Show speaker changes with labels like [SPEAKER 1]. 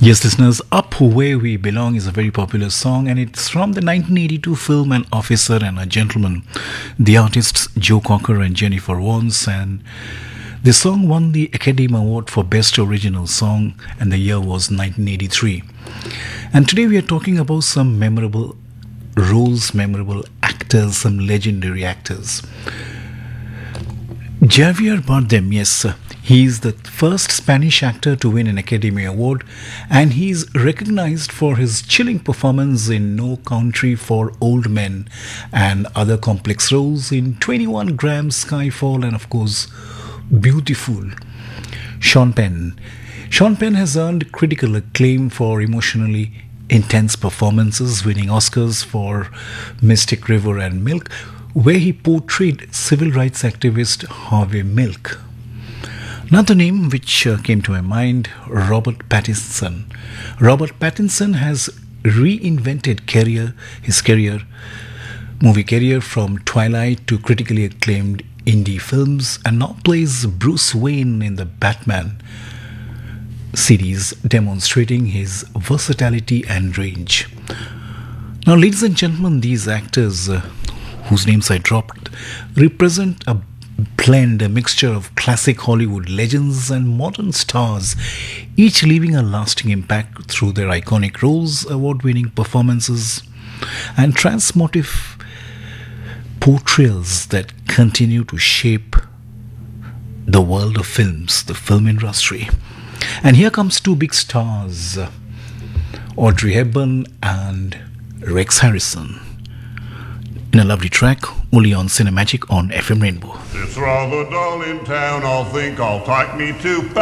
[SPEAKER 1] Yes, listeners, Up Where We Belong is a very popular song and it's from the 1982 film An Officer and a Gentleman. The artists Joe Cocker and Jennifer Warnes, and the song won the Academy Award for Best Original Song and the year was 1983. And today we are talking about some memorable roles, memorable actors, some legendary actors. Javier Bardem, yes, he is the first Spanish actor to win an Academy Award, and he is recognized for his chilling performance in No Country for Old Men and other complex roles in 21 Grams, Skyfall, and of course, Beautiful. Sean Penn. Sean Penn has earned critical acclaim for emotionally intense performances, winning Oscars for Mystic River and Milk, where he portrayed civil rights activist Harvey Milk. Another name which came to my mind, Robert Pattinson. Robert Pattinson has reinvented his movie career from Twilight to critically acclaimed indie films, and now plays Bruce Wayne in the Batman series, demonstrating his versatility and range. Now, ladies and gentlemen, these actors whose names I dropped represent a blend, a mixture of classic Hollywood legends and modern stars, each leaving a lasting impact through their iconic roles, award-winning performances, and transformative portrayals that continue to shape the world of films, the film industry. And here comes two big stars, Audrey Hepburn and Rex Harrison, in a lovely track, only on Cinemagic on FM Rainbow.
[SPEAKER 2] It's rather dull in town, I'll think I'll take me to